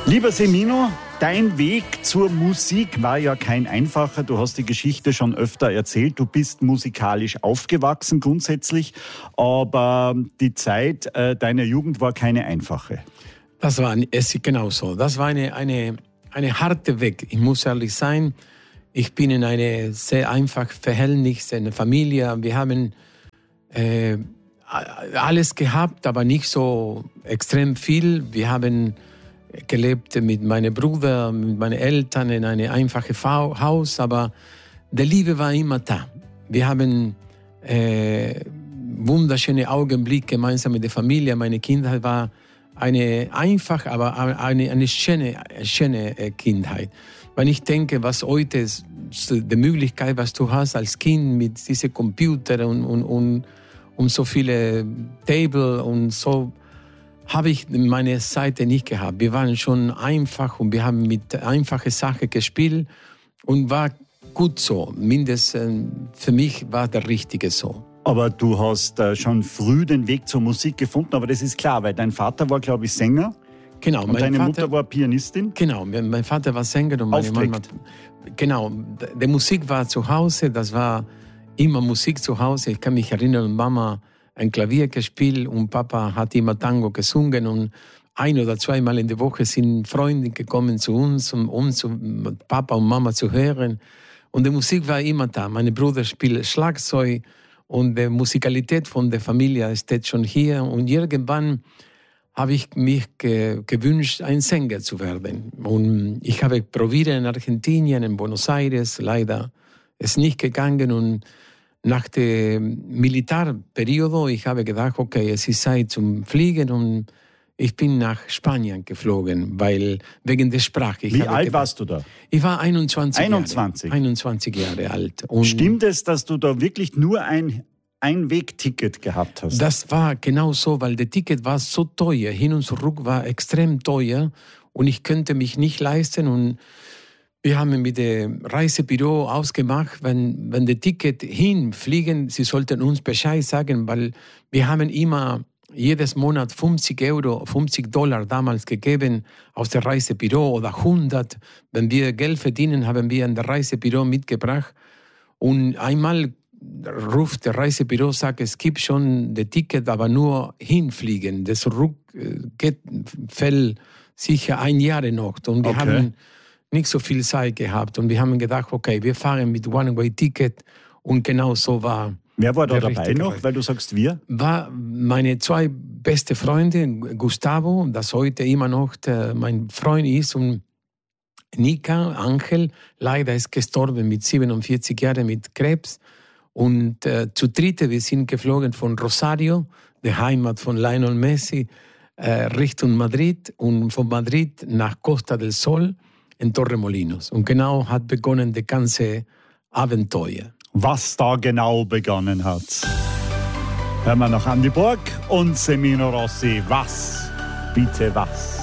Lieber Semino, dein Weg zur Musik war ja kein einfacher. Du hast die Geschichte schon öfter erzählt. Du bist musikalisch aufgewachsen grundsätzlich, aber die Zeit deiner Jugend war keine einfache. Das war genauso. Das war eine harte Weg. Ich muss ehrlich sein, ich bin in eine sehr einfach Verhältnis, eine Familie. Wir haben alles gehabt, aber nicht so extrem viel. Wir haben gelebt mit meinem Bruder, mit meinen Eltern in einem einfachen Haus, aber die Liebe war immer da. Wir haben wunderschöne Augenblicke gemeinsam mit der Familie. Meine Kindheit war eine einfache, aber eine schöne Kindheit. Wenn ich denke, was heute ist, die Möglichkeit, was du hast als Kind mit diesen Computern und so viele Table und so, habe ich meine Seite nicht gehabt. Wir waren schon einfach und wir haben mit einfachen Sachen gespielt und war gut so. Mindestens für mich war der Richtige so. Aber du hast schon früh den Weg zur Musik gefunden, aber das ist klar, weil dein Vater war, glaube ich, Sänger. Genau. Und deine Mutter war Pianistin? Genau, mein Vater war Sänger und meine Mama. Genau, die Musik war zu Hause, das war immer Musik zu Hause. Ich kann mich erinnern, Mama ein Klavier gespielt und Papa hat immer Tango gesungen und 1 oder 2 Mal in der Woche sind Freunde gekommen zu uns, um zu Papa und Mama zu hören. Und die Musik war immer da. Mein Bruder spielt Schlagzeug und die Musikalität von der Familie steht schon hier. Und irgendwann habe ich mich gewünscht, ein Sänger zu werden. Und ich habe probiert in Argentinien, in Buenos Aires, leider ist nicht gegangen. Und nach dem Militärperiode, ich habe gedacht, okay, es ist Zeit zum Fliegen und ich bin nach Spanien geflogen, wegen der Sprache. Wie alt warst du da? Ich war 21 Jahre alt. Und stimmt es, dass du da wirklich nur ein Einwegticket gehabt hast? Das war genau so, weil das Ticket war so teuer. Hin und zurück war extrem teuer und ich könnte mich nicht leisten. Und wir haben mit dem Reisebüro ausgemacht, wenn das Ticket hinfliegen, sie sollten uns Bescheid sagen, weil wir haben immer jedes Monat $50 damals gegeben aus dem Reisebüro oder 100. Wenn wir Geld verdienen, haben wir an das Reisebüro mitgebracht. Und einmal ruft der Reisebüro, sagt, es gibt schon das Ticket, aber nur hinfliegen. Das fällt sicher 1 Jahr noch. Und wir haben nicht so viel Zeit gehabt. Und wir haben gedacht, okay, wir fahren mit One-Way-Ticket. Und genau so war. Wer war da dabei noch, weil du sagst wir? War meine 2 beste Freunde, Gustavo, das heute immer noch mein Freund ist, und Nika, Angel, leider ist gestorben mit 47 Jahren mit Krebs. Und zu dritte, wir sind geflogen von Rosario, der Heimat von Lionel Messi, Richtung Madrid und von Madrid nach Costa del Sol in Torremolinos. Und genau hat begonnen das ganze Abenteuer. Was da genau begonnen hat. Hören wir noch Andi Borg und Semino Rossi. Was? Bitte was?